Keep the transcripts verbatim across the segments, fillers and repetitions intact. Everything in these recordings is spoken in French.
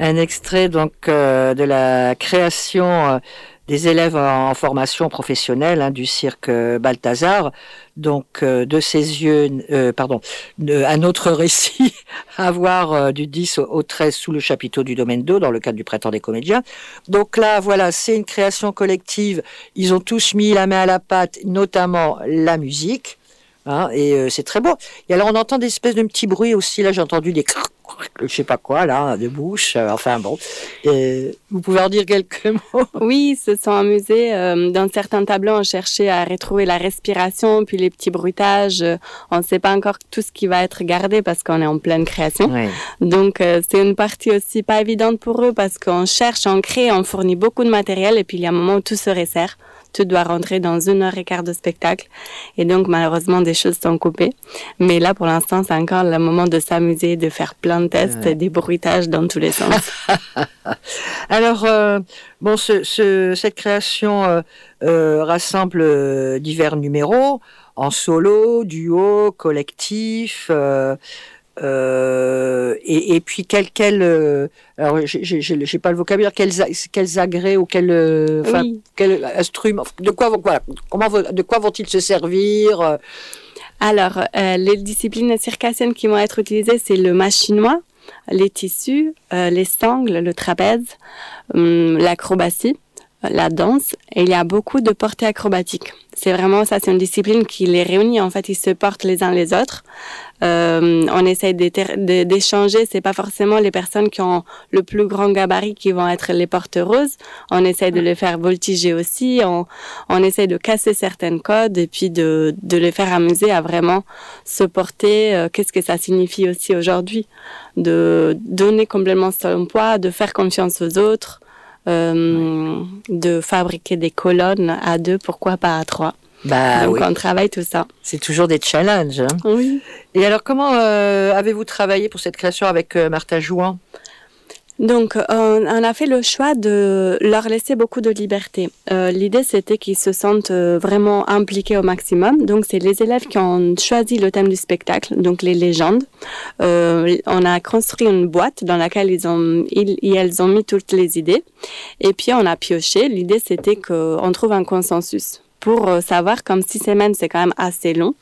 un extrait donc euh, de la création euh, des élèves en, en formation professionnelle hein, du cirque Balthazar, donc euh, de ses yeux, euh, pardon, de, un autre récit à voir euh, du dix au, au treize sous le chapiteau du Domaine d'Eau dans le cadre du Printemps des comédiens. Donc là, voilà, c'est une création collective. Ils ont tous mis la main à la pâte, notamment la musique. Hein, et euh, c'est très beau. Et alors on entend des espèces de petits bruits aussi. Là, j'ai entendu des je sais pas quoi là, de bouche. Euh, enfin bon, euh, vous pouvez en dire quelques mots. Oui, ils se sont amusés. Euh, dans certains tableaux, on cherchait à retrouver la respiration, puis les petits bruitages. Euh, on ne sait pas encore tout ce qui va être gardé parce qu'on est en pleine création. Oui. Donc euh, c'est une partie aussi pas évidente pour eux parce qu'on cherche, on crée, on fournit beaucoup de matériel et puis il y a un moment où tout se resserre. Tout doit rentrer dans une heure et quart de spectacle. Et donc, malheureusement, des choses sont coupées. Mais là, pour l'instant, c'est encore le moment de s'amuser, de faire plein de tests, ouais. Des bruitages dans tous les sens. Alors, euh, bon, ce, ce, cette création euh, euh, rassemble euh, divers numéros, en solo, duo, collectif... Euh, Euh, et, et puis quel quel euh, alors j'ai, j'ai, j'ai pas le vocabulaire quels quels agrès ou quels enfin oui. quel instrument de quoi voilà comment de quoi vont-ils se servir? Alors euh, les disciplines circassiennes qui vont être utilisées, c'est le machinois, les tissus, euh, les sangles, le trapèze, hum, l'acrobatie, la danse, et il y a beaucoup de portées acrobatiques. C'est vraiment ça, c'est une discipline qui les réunit. En fait, ils se portent les uns les autres. Euh, on essaye d'échanger. C'est pas forcément les personnes qui ont le plus grand gabarit qui vont être les porteuses. On essaye de les faire voltiger aussi. On, on essaye de casser certaines codes et puis de, de les faire amuser à vraiment se porter. Euh, qu'est-ce que ça signifie aussi aujourd'hui? De donner complètement son poids, de faire confiance aux autres. Euh, de fabriquer des colonnes à deux, pourquoi pas à trois. Bah, Donc oui. on travaille tout ça. C'est toujours des challenges. Hein. Oui. Et alors comment euh, avez-vous travaillé pour cette création avec euh, Martin Jouan? Donc, on, on a fait le choix de leur laisser beaucoup de liberté. Euh, l'idée, c'était qu'ils se sentent vraiment impliqués au maximum. Donc, c'est les élèves qui ont choisi le thème du spectacle, donc les légendes. Euh, on a construit une boîte dans laquelle ils ont, ils, elles ont mis toutes les idées. Et puis, on a pioché. L'idée, c'était qu'on trouve un consensus. Pour savoir, comme six semaines, c'est quand même assez long,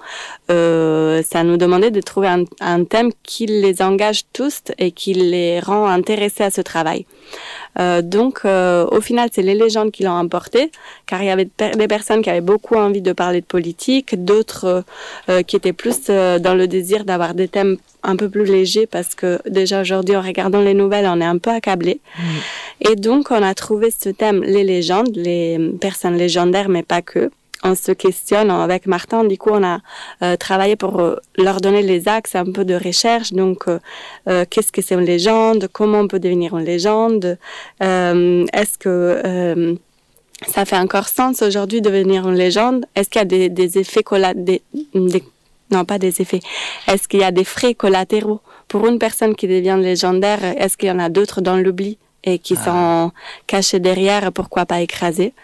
euh, ça nous demandait de trouver un, un thème qui les engage tous et qui les rend intéressés à ce travail. Euh, donc, euh, au final, c'est les légendes qui l'ont emporté, car il y avait des personnes qui avaient beaucoup envie de parler de politique, d'autres euh, qui étaient plus euh, dans le désir d'avoir des thèmes un peu plus légers, parce que déjà aujourd'hui, en regardant les nouvelles, on est un peu accablé. Mmh. Et donc, on a trouvé ce thème, les légendes, les personnes légendaires, mais pas que. On se questionne avec Martin, du coup on a euh, travaillé pour euh, leur donner les axes un peu de recherche, donc euh, euh, qu'est-ce que c'est une légende, comment on peut devenir une légende, euh, est-ce que euh, ça fait encore sens aujourd'hui de devenir une légende, est-ce qu'il y a des, des effets collatéraux, des, des, non pas des effets, est-ce qu'il y a des frais collatéraux pour une personne qui devient légendaire, est-ce qu'il y en a d'autres dans l'oubli et qui ah. sont cachés derrière, pourquoi pas écrasés.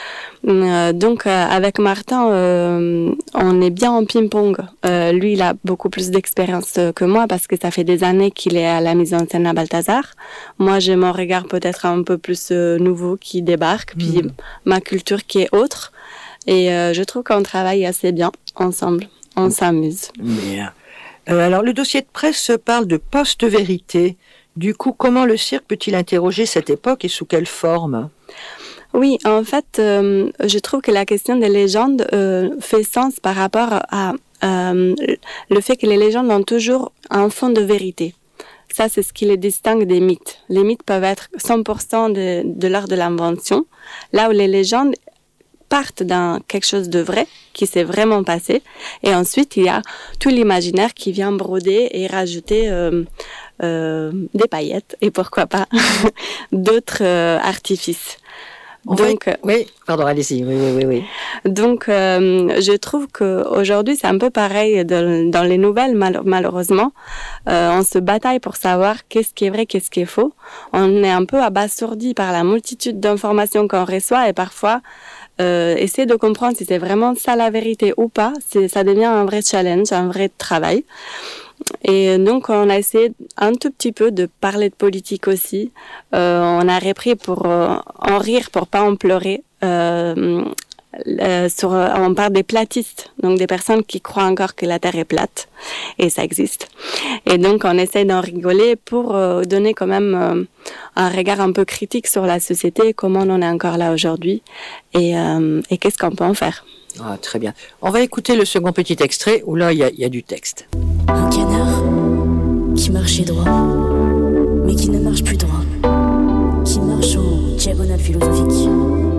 Euh, donc, euh, avec Martin, euh, on est bien en ping-pong. Euh, lui, il a beaucoup plus d'expérience euh, que moi parce que ça fait des années qu'il est à la mise en scène à Balthazar. Moi, j'ai mon regard peut-être un peu plus euh, nouveau qui débarque, puis mmh. ma culture qui est autre. Et euh, je trouve qu'on travaille assez bien ensemble. On mmh. s'amuse. Bien. Euh, alors, le dossier de presse parle de post-vérité. Du coup, comment le cirque peut-il interroger cette époque et sous quelle forme ? Oui, en fait, euh, je trouve que la question des légendes euh, fait sens par rapport à euh, le fait que les légendes ont toujours un fond de vérité. Ça, c'est ce qui les distingue des mythes. Les mythes peuvent être cent pour cent de, de l'art de l'invention, là où les légendes partent d'un quelque chose de vrai, qui s'est vraiment passé, et ensuite, il y a tout l'imaginaire qui vient broder et rajouter euh, euh, des paillettes, et pourquoi pas d'autres euh, artifices. Donc, fait, oui, pardon, allez-y, oui, oui, oui, oui. Donc, euh, je trouve qu'aujourd'hui, c'est un peu pareil dans, dans les nouvelles, mal, malheureusement. Euh, on se bataille pour savoir qu'est-ce qui est vrai, qu'est-ce qui est faux. On est un peu abasourdi par la multitude d'informations qu'on reçoit et parfois, euh, essayer de comprendre si c'est vraiment ça la vérité ou pas, c'est, ça devient un vrai challenge, un vrai travail. et donc, on a essayé un tout petit peu de parler de politique aussi. Euh, on a repris pour euh, en rire, pour pas en pleurer. Euh, euh, sur, on parle des platistes, donc des personnes qui croient encore que la Terre est plate, et ça existe. Et donc, on essaie d'en rigoler pour euh, donner quand même euh, un regard un peu critique sur la société, comment on en est encore là aujourd'hui, et, euh, et qu'est-ce qu'on peut en faire. Ah, très bien. On va écouter le second petit extrait où là, il y, y a du texte. Un canard qui marchait droit, mais qui ne marche plus droit, qui marche en diagonale philosophique.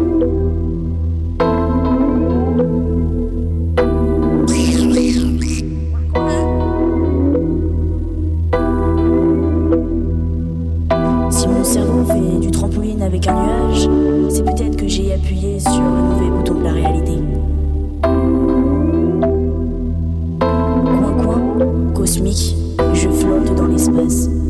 Si mon cerveau fait du trampoline avec un nuage, c'est peut-être que j'ai appuyé sur le mauvais bouton de la réalité. Coin-coin, cosmique, je flotte dans l'espace.